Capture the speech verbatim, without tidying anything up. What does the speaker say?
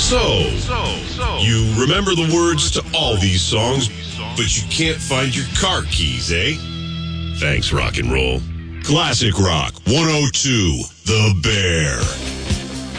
So, you remember the words to all these songs, but you can't find your car keys, eh? Thanks, rock and roll. Classic Rock one oh two, The Bear.